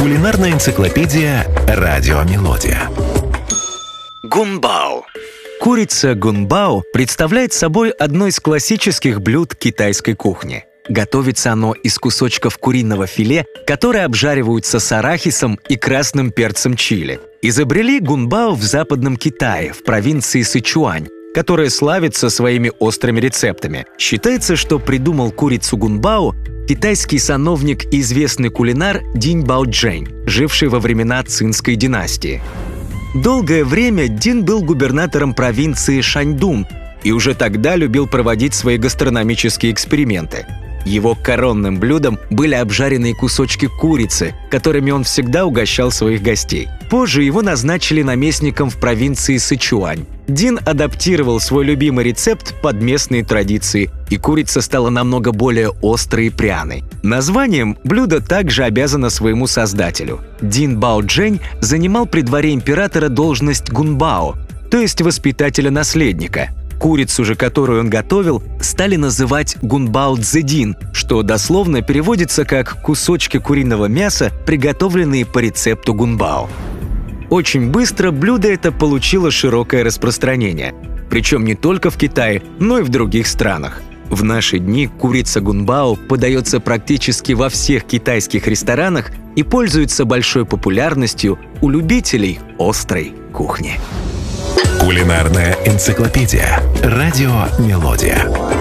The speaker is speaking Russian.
Кулинарная энциклопедия «Радио Мелодия». Гунбао. Курица гунбао представляет собой одно из классических блюд китайской кухни. Готовится оно из кусочков куриного филе, которые обжариваются с арахисом и красным перцем чили. Изобрели гунбао в Западном Китае, в провинции Сычуань, которая славится своими острыми рецептами. Считается, что придумал курицу гунбао китайский сановник и известный кулинар Динь Баоджэнь, живший во времена Цинской династии. Долгое время Дин был губернатором провинции Шаньдун и уже тогда любил проводить свои гастрономические эксперименты. Его коронным блюдом были обжаренные кусочки курицы, которыми он всегда угощал своих гостей. Позже его назначили наместником в провинции Сычуань. Дин адаптировал свой любимый рецепт под местные традиции, и курица стала намного более острой и пряной. Названием блюдо также обязано своему создателю. Дин Баоджэнь занимал при дворе императора должность гунбао, то есть воспитателя-наследника. Курицу же, которую он готовил, стали называть гунбао цзэдин, что дословно переводится как «кусочки куриного мяса, приготовленные по рецепту гунбао». Очень быстро блюдо это получило широкое распространение, причем не только в Китае, но и в других странах. В наши дни курица гунбао подается практически во всех китайских ресторанах и пользуется большой популярностью у любителей острой кухни. Кулинарная энциклопедия «Радио Мелодия».